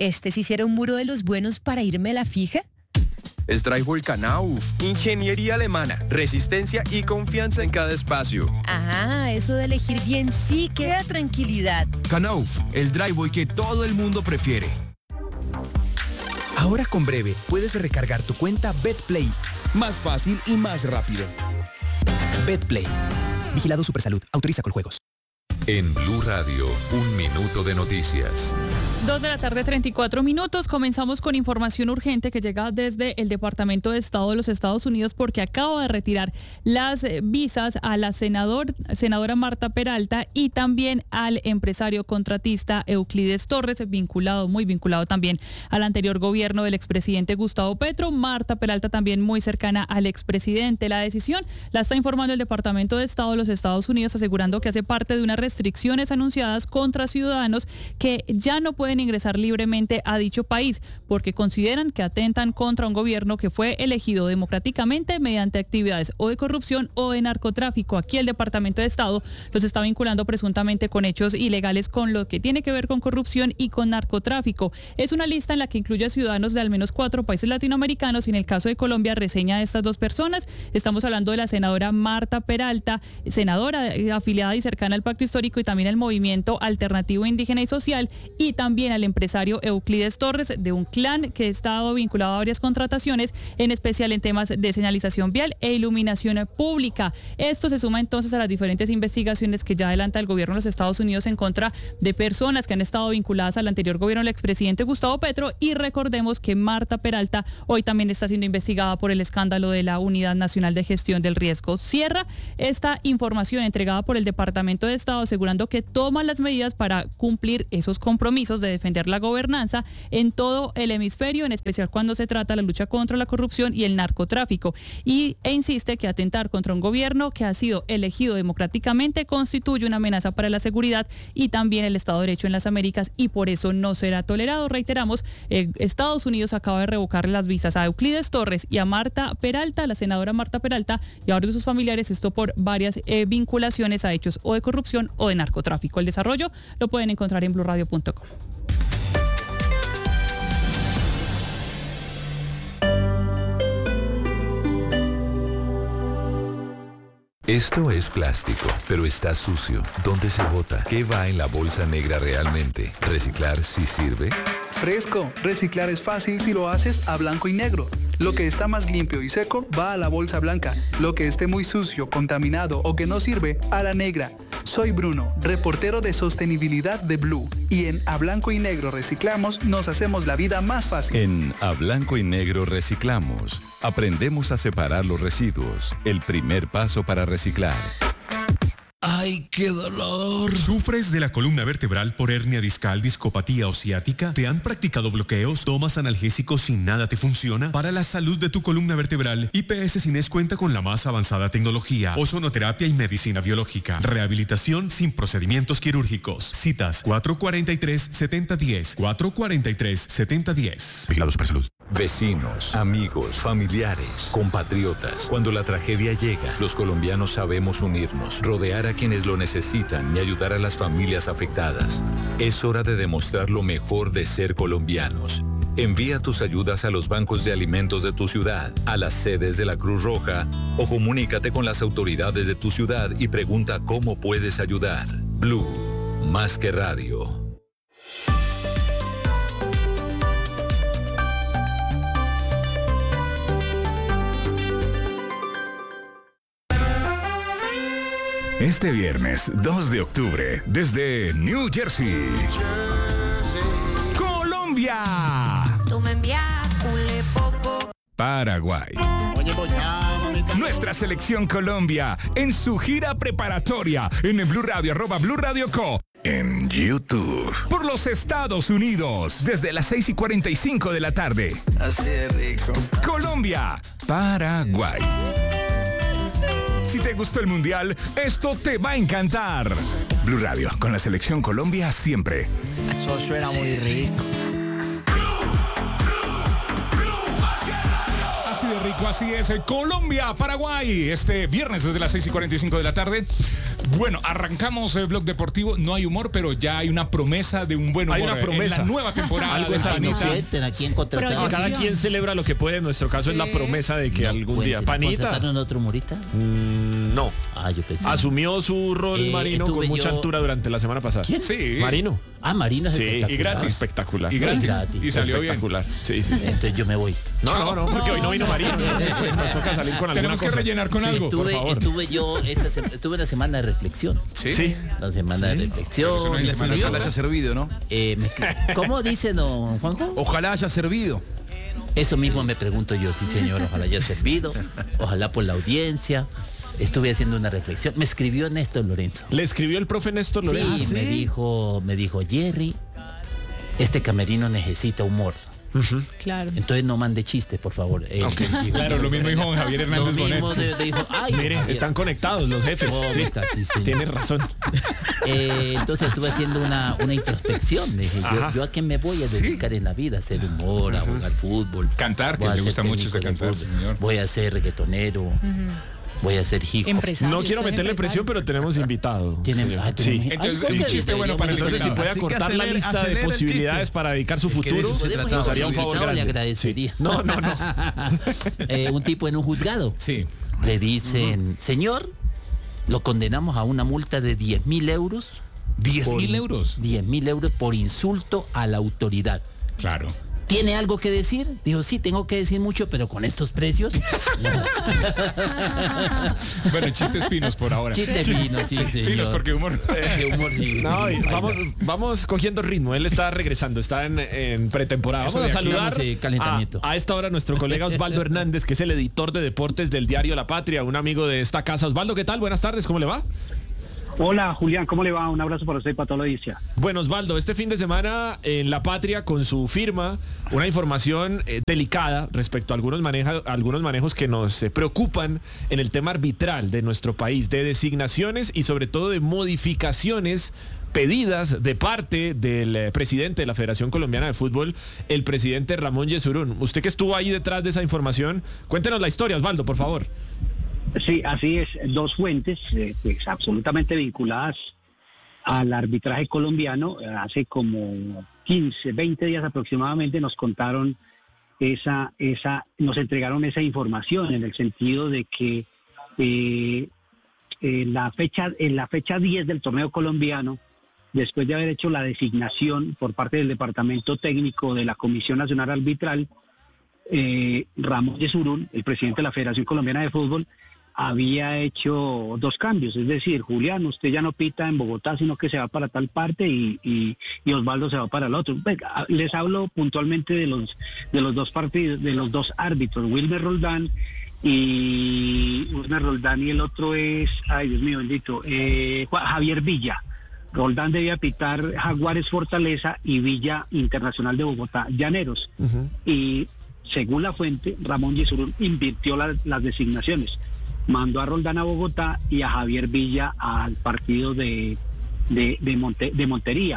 ¿Este sí será un muro de los buenos para irme a la fija? Strike Knauf, ingeniería alemana, resistencia y confianza en cada espacio. Ah, eso de elegir bien sí que da tranquilidad. Knauf, el driveway que todo el mundo prefiere. Ahora con Breve puedes recargar tu cuenta BetPlay. Más fácil y más rápido. BetPlay. Vigilado Supersalud. Autoriza con juegos. En Blue Radio, 1 minuto de noticias. 2:34 p.m. Comenzamos con información urgente que llega desde el Departamento de Estado de los Estados Unidos porque acaba de retirar las visas a la senadora Marta Peralta y también al empresario contratista Euclides Torres, muy vinculado también al anterior gobierno del expresidente Gustavo Petro. Marta Peralta también muy cercana al expresidente. La decisión la está informando el Departamento de Estado de los Estados Unidos, asegurando que hace parte de unas restricciones anunciadas contra ciudadanos que ya no pueden ingresar libremente a dicho país porque consideran que atentan contra un gobierno que fue elegido democráticamente mediante actividades o de corrupción o de narcotráfico. Aquí el Departamento de Estado los está vinculando presuntamente con hechos ilegales con lo que tiene que ver con corrupción y con narcotráfico. Es una lista en la que incluye a ciudadanos de al menos 4 países latinoamericanos y en el caso de Colombia reseña a estas 2 personas. Estamos hablando de la senadora Marta Peralta, senadora afiliada y cercana al Pacto Histórico y también al Movimiento Alternativo Indígena y Social, y también al empresario Euclides Torres, de un clan que ha estado vinculado a varias contrataciones, en especial en temas de señalización vial e iluminación pública. Esto se suma entonces a las diferentes investigaciones que ya adelanta el gobierno de los Estados Unidos en contra de personas que han estado vinculadas al anterior gobierno del expresidente Gustavo Petro, y recordemos que Marta Peralta hoy también está siendo investigada por el escándalo de la Unidad Nacional de Gestión del Riesgo. Cierra esta información entregada por el Departamento de Estado asegurando que toma las medidas para cumplir esos compromisos de defender la gobernanza en todo el hemisferio, en especial cuando se trata de la lucha contra la corrupción y el narcotráfico, e insiste que atentar contra un gobierno que ha sido elegido democráticamente constituye una amenaza para la seguridad y también el Estado de Derecho en las Américas, y por eso no será tolerado. Reiteramos, Estados Unidos acaba de revocarle las visas a Euclides Torres y a Marta Peralta, la senadora Marta Peralta, y ahora de sus familiares, esto por varias vinculaciones a hechos o de corrupción o de narcotráfico. El desarrollo lo pueden encontrar en blurradio.com. Esto es plástico, pero está sucio. ¿Dónde se bota? ¿Qué va en la bolsa negra realmente? ¿Reciclar sí sirve? Fresco, reciclar es fácil si lo haces a blanco y negro. Lo que está más limpio y seco va a la bolsa blanca. Lo que esté muy sucio, contaminado o que no sirve, a la negra. Soy Bruno, reportero de sostenibilidad de Blue. Y en A Blanco y Negro Reciclamos nos hacemos la vida más fácil. En A Blanco y Negro Reciclamos, aprendemos a separar los residuos. El primer paso para reciclar. ¡Ay, qué dolor! ¿Sufres de la columna vertebral por hernia discal, discopatía o ciática? ¿Te han practicado bloqueos? ¿Tomas analgésicos sin nada te funciona? Para la salud de tu columna vertebral, IPS Cines cuenta con la más avanzada tecnología, ozonoterapia y medicina biológica. Rehabilitación sin procedimientos quirúrgicos. Citas 443-7010. 443-7010. Vigilado Supersalud. Vecinos, amigos, familiares, compatriotas. Cuando la tragedia llega, los colombianos sabemos unirnos, rodear a quienes lo necesitan y ayudar a las familias afectadas. Es hora de demostrar lo mejor de ser colombianos. Envía tus ayudas a los bancos de alimentos de tu ciudad, a las sedes de la Cruz Roja, o comunícate con las autoridades de tu ciudad y pregunta cómo puedes ayudar. Blue, más que radio. Este viernes 2 de octubre, desde New Jersey, Colombia, Paraguay. Nuestra selección Colombia en su gira preparatoria en el Blue Radio, @BlueRadioCo. En YouTube. Por los Estados Unidos, desde las 6:45 de la tarde. Así de rico. Colombia, Paraguay. Si te gustó el Mundial, esto te va a encantar. Blue Radio, con la selección Colombia siempre. Eso suena muy rico. Así de rico, así es. Colombia, Paraguay, este viernes desde las 6:45 de la tarde. Bueno, arrancamos el Blog Deportivo. No hay humor, pero ya hay una promesa de un buen humor. Hay una promesa. En la nueva temporada. Algo de es algo. Panita. Aquí en contrataron. Cada quien celebra lo que puede. En nuestro caso es la promesa de que algún día. Panita. ¿Contrataron otro humorista? No. Yo pensé. Asumió su rol Marino con mucha altura durante la semana pasada. ¿Quién? Sí. Marino. Marino es Sí, espectacular. y gratis. Espectacular. Y gratis. Gratis. Y salió espectacular. bien. Sí. Entonces yo me voy. No, porque hoy no vino Marino. Entonces, pues, nos toca salir con alguna Tenemos que cosa. rellenar con algo, por favor. Estuve una semana de reflexión. Sí. La semana de reflexión. Eso no es semana, ojalá haya servido, ¿no? ¿Cómo dice don Juanjo? Ojalá haya servido. Eso mismo me pregunto yo, sí señor, ojalá haya servido, ojalá por la audiencia. Estuve haciendo una reflexión. Me escribió Néstor Lorenzo. ¿Le escribió el profe Néstor Lorenzo? Sí, me dijo, Jerry, este camerino necesita humor. Claro. Entonces no mande chistes, por favor. Claro, lo mismo dijo Javier Hernández Bonet. Dijo, Mire, Javier. están conectados los jefes. Sí, señor. Tienes razón. Entonces estuve haciendo una introspección. Dije, yo a qué me voy a dedicar en la vida, a hacer humor, a jugar fútbol. Cantar, que Voy a le ser gusta mucho técnico de cantar, fútbol. señor. Voy a ser reggaetonero. Voy a ser hip hop. No quiero meterle presión, pero tenemos invitado. Sí. Entonces, un chiste bueno para el Entonces, si puede acortar la lista de posibilidades para dedicar su futuro, nos haría un favor grande. Le agradecería. Sí. No. Un tipo en un juzgado. Sí. Le dicen, señor, lo condenamos a una multa de 10.000 euros. 10.000 euros. 10.000 euros por insulto a la autoridad. Claro. ¿Tiene algo que decir? Dijo, sí, tengo que decir mucho, pero con estos precios. Bueno, chistes finos por ahora. Chistes finos, sí, señor. Finos porque humor. Humor, sí, No, sí, y vamos cogiendo ritmo. Él está regresando, está en pretemporada. Eso Vamos a de aquí, saludar calentamiento. a esta hora nuestro colega Osvaldo Hernández, que es el editor de deportes del diario La Patria, un amigo de esta casa. Osvaldo, ¿qué tal? Buenas tardes, ¿cómo le va? Hola Julián, ¿cómo le va? Un abrazo para usted y para toda la audiencia. Bueno, Osvaldo, este fin de semana en La Patria con su firma, una información delicada respecto a algunos manejos que nos preocupan en el tema arbitral de nuestro país, de designaciones y sobre todo de modificaciones pedidas de parte del presidente de la Federación Colombiana de Fútbol, el presidente Ramón Yesurún. Usted que estuvo ahí detrás de esa información, cuéntenos la historia, Osvaldo, por favor. Sí, así es. Dos fuentes pues, absolutamente vinculadas al arbitraje colombiano. Hace como 15, 20 días aproximadamente nos contaron nos entregaron esa información en el sentido de que en la fecha 10 del torneo colombiano, después de haber hecho la designación por parte del Departamento Técnico de la Comisión Nacional Arbitral, Ramón Yesurún, el presidente de la Federación Colombiana de Fútbol, había hecho dos cambios, es decir, Julián, usted ya no pita en Bogotá, sino que se va para tal parte y Osvaldo se va para el otro. Les hablo puntualmente de los dos partidos, de los dos árbitros, Wilmer Roldán y el otro es, ay Dios mío bendito, Javier Villa. Roldán debía pitar Jaguares Fortaleza y Villa Internacional de Bogotá Llaneros. Y según la fuente, Ramón Yesurún invirtió las designaciones. Mandó a Roldán a Bogotá y a Javier Villa al partido de Montería.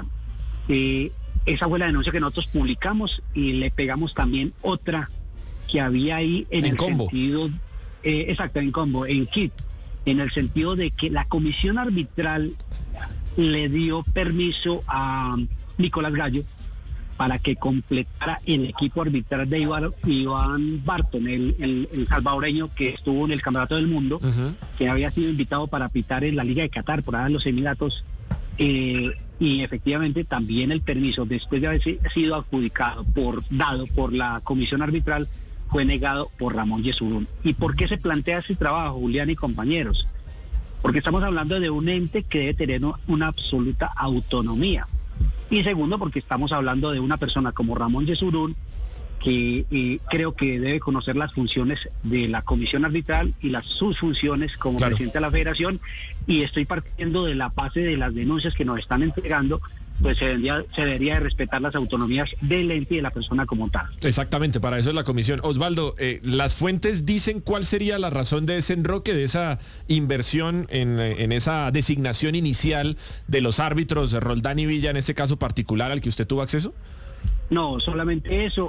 Esa fue la denuncia que nosotros publicamos y le pegamos también otra que había ahí en el combo. Sentido, exacto, en combo, en kit, en el sentido de que la comisión arbitral le dio permiso a Nicolás Gallo para que completara el equipo arbitral de Iván Barton, el salvadoreño que estuvo en el Campeonato del Mundo, que había sido invitado para pitar en la Liga de Qatar, por allá en los Emiratos, y efectivamente también el permiso, después de haber sido adjudicado, dado por la comisión arbitral, fue negado por Ramón Yesurún. ¿Y por qué se plantea ese trabajo, Julián y compañeros? Porque estamos hablando de un ente que debe tener una absoluta autonomía. Y segundo, porque estamos hablando de una persona como Ramón Yesurún, que creo que debe conocer las funciones de la comisión arbitral y sus funciones como presidente de la federación, y estoy partiendo de la base de las denuncias que nos están entregando, pues se debería de respetar las autonomías del ente y de la persona como tal. Exactamente, para eso es la comisión. Osvaldo, las fuentes dicen cuál sería la razón de ese enroque, de esa inversión en esa designación inicial de los árbitros Roldán y Villa, en este caso particular al que usted tuvo acceso. No, solamente eso,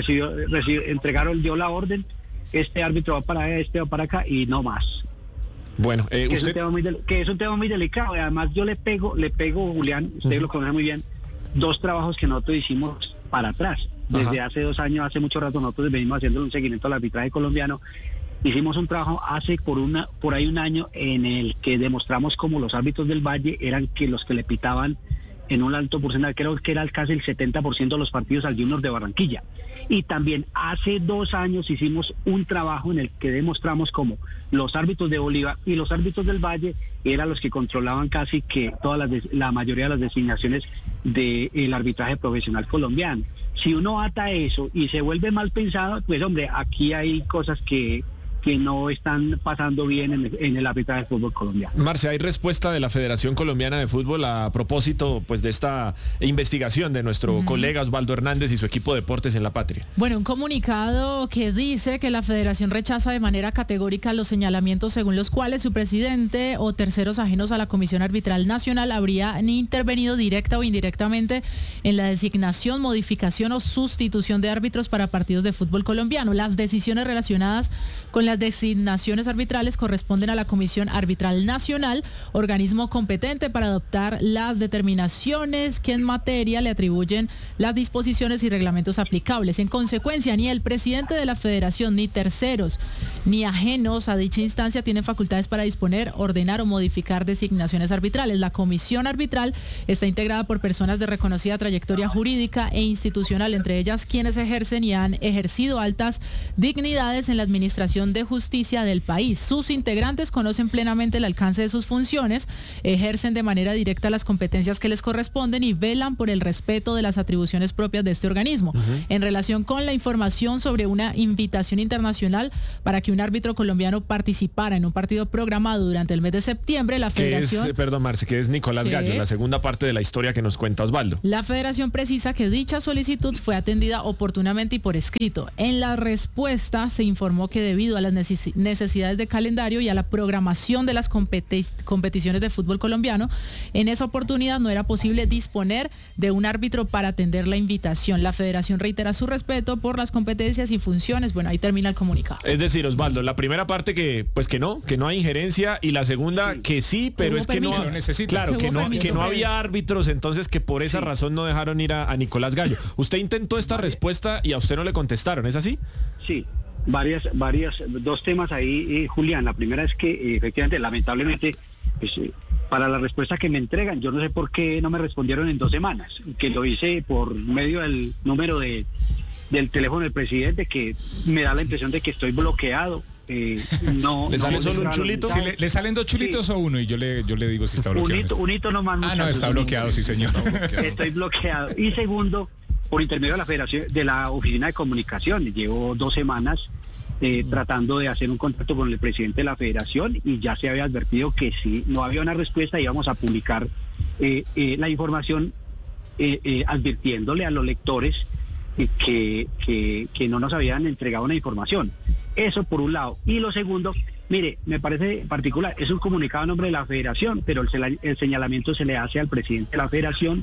dio la orden, este árbitro va para allá, este va para acá y no más. Bueno, que es un tema muy delicado. Además, yo le pego, Julián, usted lo conoce muy bien, 2 trabajos que nosotros hicimos para atrás. Desde hace 2 años, hace mucho rato, nosotros venimos haciendo un seguimiento al arbitraje colombiano. Hicimos un trabajo hace por ahí un año en el que demostramos cómo los árbitros del Valle eran los que le pitaban en un alto porcentaje, creo que era casi el 70% de los partidos al Junior de Barranquilla. Y también hace 2 años hicimos un trabajo en el que demostramos cómo los árbitros de Bolívar y los árbitros del Valle eran los que controlaban casi que la mayoría de las designaciones del arbitraje profesional colombiano. Si uno ata eso y se vuelve mal pensado, pues hombre, aquí hay cosas que no están pasando bien en el arbitraje de fútbol colombiano. Marce, ¿hay respuesta de la Federación Colombiana de Fútbol a propósito pues de esta investigación de nuestro colega Osvaldo Hernández y su equipo de deportes en La Patria? Bueno, un comunicado que dice que la Federación rechaza de manera categórica los señalamientos según los cuales su presidente o terceros ajenos a la Comisión Arbitral Nacional habrían intervenido directa o indirectamente en la designación, modificación o sustitución de árbitros para partidos de fútbol colombiano. Las decisiones relacionadas con las designaciones arbitrales corresponden a la Comisión Arbitral Nacional, organismo competente para adoptar las determinaciones que en materia le atribuyen las disposiciones y reglamentos aplicables. En consecuencia, ni el presidente de la Federación, ni terceros, ni ajenos a dicha instancia tienen facultades para disponer, ordenar o modificar designaciones arbitrales. La Comisión Arbitral está integrada por personas de reconocida trayectoria jurídica e institucional, entre ellas quienes ejercen y han ejercido altas dignidades en la administración de justicia del país. Sus integrantes conocen plenamente el alcance de sus funciones, ejercen de manera directa las competencias que les corresponden y velan por el respeto de las atribuciones propias de este organismo. En relación con la información sobre una invitación internacional para que un árbitro colombiano participara en un partido programado durante el mes de septiembre, la Federación... Perdón, Marce, que es Nicolás Gallo, la segunda parte de la historia que nos cuenta Osvaldo. La Federación precisa que dicha solicitud fue atendida oportunamente y por escrito. En la respuesta se informó que debido a las necesidades de calendario y a la programación de las competiciones de fútbol colombiano, en esa oportunidad no era posible disponer de un árbitro para atender la invitación. La Federación reitera su respeto por las competencias y funciones. Bueno, ahí termina el comunicado. Es decir, Osvaldo, la primera parte que no hay injerencia, y la segunda que sí, pero es que no necesita. Claro, que no había árbitros, entonces que por esa razón no dejaron ir a Nicolás Gallo. Usted intentó esta respuesta y a usted no le contestaron, ¿es así? Sí. Dos temas ahí, Julián. La primera es que efectivamente, lamentablemente, pues, para la respuesta que me entregan, yo no sé por qué no me respondieron en 2 semanas, que lo hice por medio del número del teléfono del presidente, que me da la impresión de que estoy bloqueado. No, ¿Le sale solo un chulito? Si le salen 2 chulitos o uno, y yo le digo si está bloqueado. Un hito nomás. No, está bloqueado, sí, señor. Estoy bloqueado. Y segundo, por intermedio de la Federación, de la Oficina de Comunicación, llevo 2 semanas tratando de hacer un contacto con el presidente de la Federación, y ya se había advertido que si no había una respuesta íbamos a publicar la información advirtiéndole a los lectores que no nos habían entregado una información. Eso por un lado. Y lo segundo, mire, me parece particular, es un comunicado a nombre de la Federación, pero el señalamiento se le hace al presidente de la Federación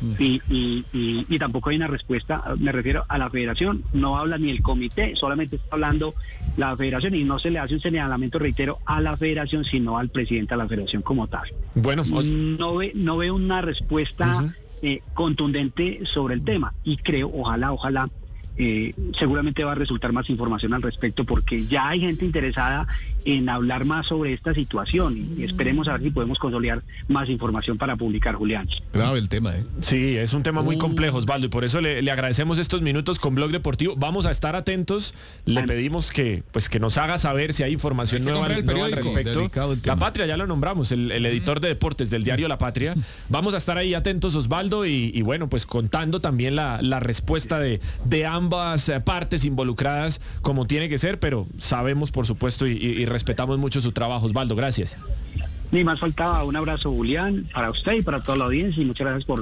y tampoco hay una respuesta. Me refiero a la Federación, no habla ni el comité, solamente está hablando la Federación, y no se le hace un señalamiento, reitero, a la Federación, sino al presidente de la Federación como tal. Bueno, no veo una respuesta contundente sobre el tema, y creo, ojalá, seguramente va a resultar más información al respecto, porque ya hay gente interesada en hablar más sobre esta situación, y esperemos a ver si podemos consolidar más información para publicar, Julián. Grave el tema, Sí, es un tema muy complejo, Osvaldo, y por eso le agradecemos estos minutos con Blog Deportivo. Vamos a estar atentos, le pedimos que nos haga saber si hay información nueva al respecto. La Patria, ya lo nombramos, el editor de deportes del diario La Patria. Vamos a estar ahí atentos, Osvaldo, y bueno, pues contando también la respuesta de ambas partes involucradas como tiene que ser, pero sabemos, por supuesto, y respetamos mucho su trabajo. Osvaldo, gracias. Ni más faltaba. Un abrazo, Julián, para usted y para toda la audiencia, y muchas gracias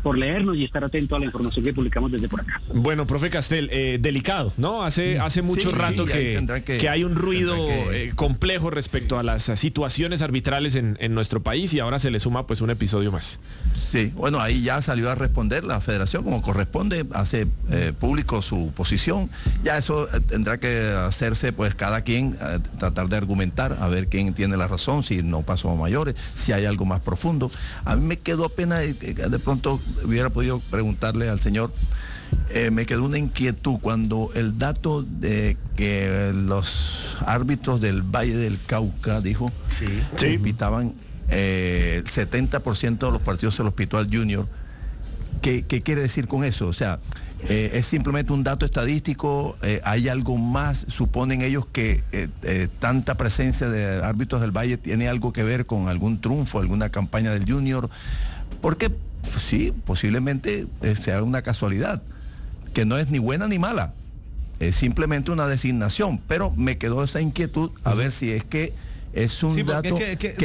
por leernos y estar atento a la información que publicamos desde por acá. Bueno, profe Castel, delicado, ¿no? Hace mucho rato que hay un ruido complejo respecto a las situaciones arbitrales en nuestro país y ahora se le suma pues un episodio más. Sí, bueno, ahí ya salió a responder la federación como corresponde, hace público su posición, ya eso tendrá que hacerse pues cada quien, tratar de argumentar, a ver quién tiene la razón, si no pasó a mayores, si hay algo más profundo. A mí me quedó apenas, de pronto hubiera podido preguntarle al señor, me quedó una inquietud cuando el dato de que los árbitros del Valle del Cauca, dijo, pitaban el 70% de los partidos se los pitó al Junior. ¿Qué quiere decir con eso? O sea, ¿es simplemente un dato estadístico? ¿Hay algo más? ¿Suponen ellos que tanta presencia de árbitros del Valle tiene algo que ver con algún triunfo, alguna campaña del Junior? Porque sí, posiblemente sea una casualidad, que no es ni buena ni mala, es simplemente una designación, pero me quedó esa inquietud a ver si es que es un dato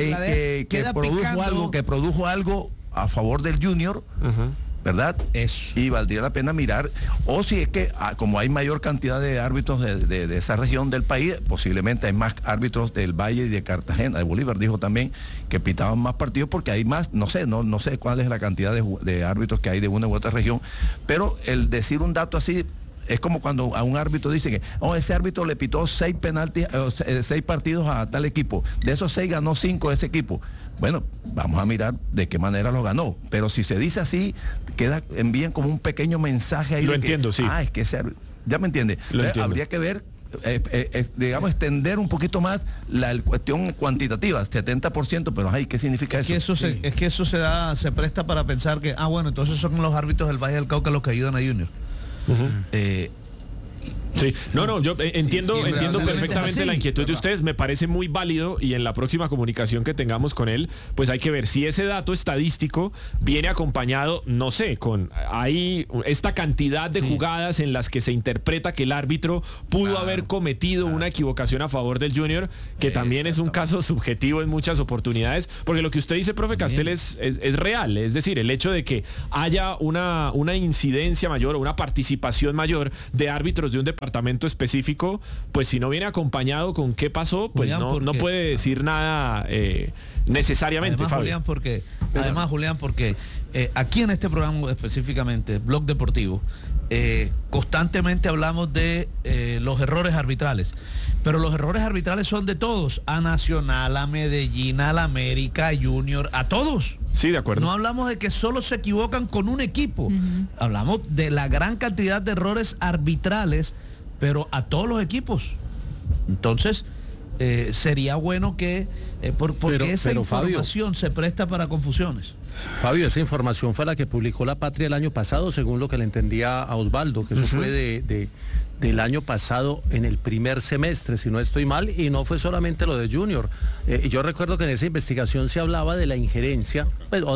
que produjo algo a favor del Junior, ¿verdad? Y valdría la pena mirar, o si es que como hay mayor cantidad de árbitros de esa región del país, posiblemente hay más árbitros del Valle y de Cartagena, de Bolívar dijo también que pitaban más partidos porque hay más, no sé cuál es la cantidad de árbitros que hay de una u otra región, pero el decir un dato así es como cuando a un árbitro dicen que ese árbitro le pitó 6 penaltis, 6 partidos a tal equipo, de esos 6 ganó 5 ese equipo. Bueno, vamos a mirar de qué manera lo ganó, pero si se dice así, envían como un pequeño mensaje ahí. Lo entiendo, sí. Es que ya me entiende. Habría que ver, digamos, extender un poquito más la cuestión cuantitativa, 70%, pero ¿qué significa eso? Es que eso se presta para pensar que, bueno, entonces son los árbitros del Valle del Cauca los que ayudan a Junior. Sí, yo entiendo perfectamente la inquietud de ustedes, me parece muy válido y en la próxima comunicación que tengamos con él, pues hay que ver si ese dato estadístico viene acompañado, no sé, hay esta cantidad de jugadas en las que se interpreta que el árbitro pudo haber cometido una equivocación a favor del Junior, que también es un caso subjetivo en muchas oportunidades, porque lo que usted dice, profe Castel, es real, es decir, el hecho de que haya una incidencia mayor o una participación mayor de árbitros de un departamento específico, pues si no viene acompañado con qué pasó, pues Julián, no puede decir nada necesariamente. Además, Julián, porque aquí en este programa específicamente, Blog Deportivo, constantemente hablamos de los errores arbitrales, pero los errores arbitrales son de todos, a Nacional, a Medellín, a la América, a Junior, a todos. Sí, de acuerdo. No hablamos de que solo se equivocan con un equipo, hablamos de la gran cantidad de errores arbitrales, pero a todos los equipos. Entonces, sería bueno que, porque esa información se presta para confusiones. Fabio, esa información fue la que publicó La Patria el año pasado, según lo que le entendía a Osvaldo, que eso fue del año pasado en el primer semestre, si no estoy mal, y no fue solamente lo de Junior. Yo recuerdo que en esa investigación se hablaba de la injerencia,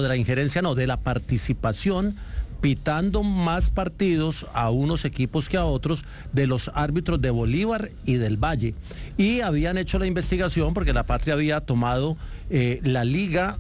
de la participación, pitando más partidos a unos equipos que a otros, de los árbitros de Bolívar y del Valle. Y habían hecho la investigación porque La Patria había tomado la liga,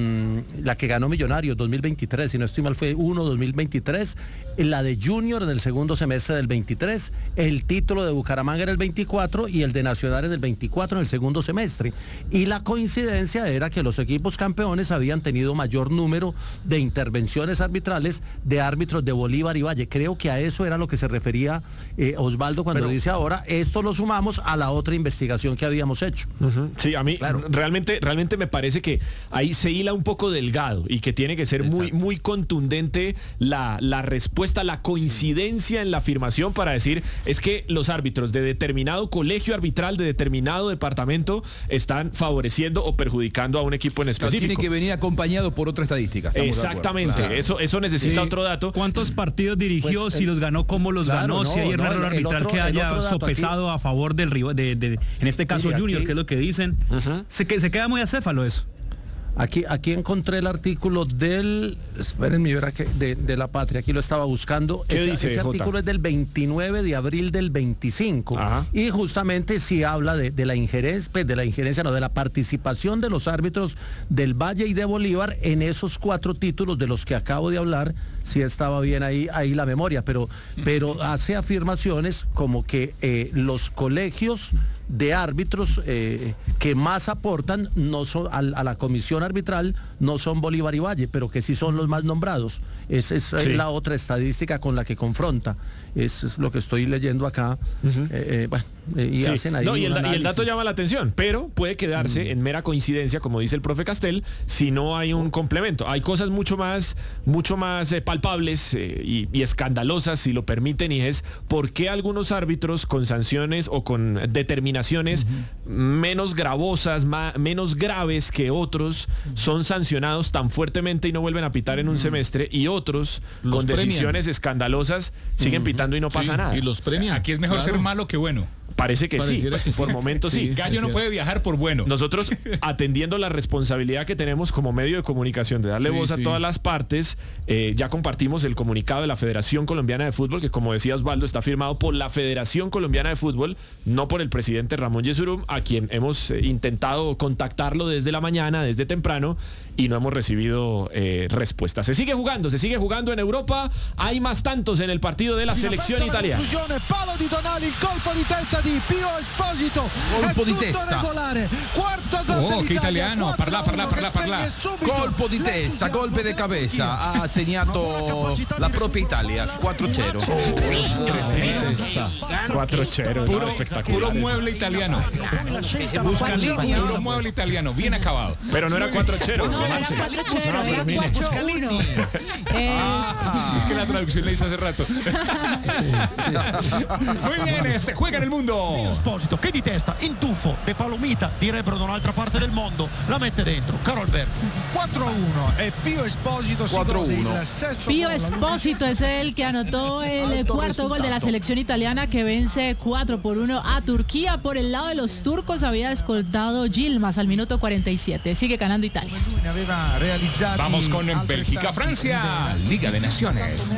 la que ganó Millonarios 2023, si no estoy mal fue 2023, la de Junior en el segundo semestre del 23, el título de Bucaramanga en el 24 y el de Nacional en el 24 en el segundo semestre. Y la coincidencia era que los equipos campeones habían tenido mayor número de intervenciones arbitrales de árbitros de Bolívar y Valle. Creo que a eso era lo que se refería Osvaldo cuando dice ahora, esto lo sumamos a la otra investigación que habíamos hecho. Sí, a mí realmente me parece que ahí se hila un poco delgado y que tiene que ser muy contundente la respuesta, la coincidencia en la afirmación para decir es que los árbitros de determinado colegio arbitral, de determinado departamento, están favoreciendo o perjudicando a un equipo en específico. Tiene que venir acompañado por otra estadística. Exactamente, eso necesita otro dato. ¿Cuántos partidos dirigió? Si los ganó, ¿cómo los ganó? Si hay error arbitral que haya sopesado a favor del rival, en este caso Junior, que es lo que dicen. Se queda muy acéfalo eso. Aquí encontré el artículo espérenme, verá que de La Patria, aquí lo estaba buscando. Ese artículo es del 29 de abril del 25. Y justamente sí habla de la injerencia, de la participación de los árbitros del Valle y de Bolívar en esos 4 títulos de los que acabo de hablar, si estaba bien ahí la memoria, pero hace afirmaciones como que los colegios de árbitros que más aportan no son a la comisión arbitral, no son Bolívar y Valle, pero que sí son los más nombrados. Esa es la otra estadística con la que confronta. Eso es lo que estoy leyendo acá. Hacen ahí y el dato llama la atención, pero puede quedarse en mera coincidencia, como dice el profe Castel, si no hay un complemento. Hay cosas mucho más palpables y escandalosas, si lo permiten, y es por qué algunos árbitros con sanciones o con determinaciones menos gravosas, menos graves que otros son sancionados tan fuertemente y no vuelven a pitar en un semestre, y otros con decisiones escandalosas siguen pitando y no pasa nada. Y los premian. Aquí es mejor ser malo que bueno. Parece que sí, por momentos sí. Gallo no puede viajar por bueno. Nosotros, atendiendo la responsabilidad que tenemos como medio de comunicación, de darle voz a todas las partes, ya compartimos el comunicado de la Federación Colombiana de Fútbol, que como decía Osvaldo, está firmado por la Federación Colombiana de Fútbol, no por el presidente Ramón Yesurum, a quien hemos intentado contactarlo desde la mañana, desde temprano, y no hemos recibido respuesta. Se sigue jugando en Europa. Hay más tantos en el partido de la selección italiana. Palo di Tonali, il colpo di testa di Pio Esposito. Colpo di testa. Quarto gol che italiano. Parla. Colpo di testa, golpe de cabeza. Ha segnato la propia Italia. 4-0. 4-0. Espectacular. Puro mueble italiano. Puro mueble italiano. Bien acabado. Pero no era 4-0. Es que la traducción la hizo hace rato. Muy bien, se juega en el mundo. Pio Esposito, che di testa, in tuffo, De Palomita, direbbero da un'altra parte del mondo, la mette dentro, Caro Alberto. 4-1 e Pio Esposito 4-1. Pio Esposito es el que anotó el cuarto gol de la selección italiana, que vence 4-1 a Turquía. Por el lado de los turcos había escoltado Yilmaz al minuto 47. Sigue ganando Italia. Vamos con Bélgica-Francia, Liga de Naciones.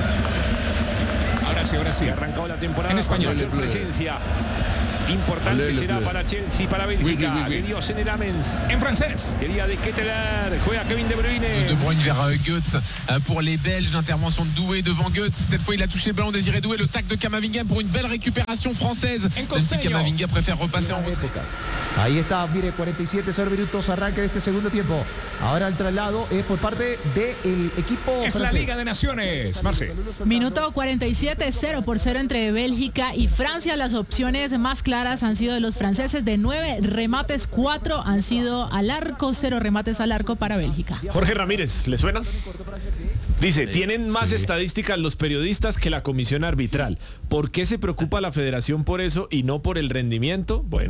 Ahora sí. Arrancó la temporada en español. Presencia importante será para Chelsea, para Bélgica. De Dios en el Amens. En francés. Quería de Ketelaere. Juega Kevin De Bruyne. De Bruyne vers Götze pour les Belges. L'intervention de Doué devant Götze. Cette fois, il a touché le ballon. Désiré Doué. Le tac de Camavinga pour une belle récupération française. Même si Camavinga préfère repasser en retrait. Ahí está, mire, 47 minutos, arranque de este segundo tiempo. Ahora el traslado es por parte del equipo Es francés. La Liga de Naciones, Marce. Minuto 47, 0-0 entre Bélgica y Francia. Las opciones más claras han sido de los franceses. De 9 remates, 4 han sido al arco, 0 remates al arco para Bélgica. Jorge Ramírez, ¿le suena? Dice, tienen más estadísticas los periodistas que la comisión arbitral. ¿Por qué se preocupa la federación por eso y no por el rendimiento? Bueno.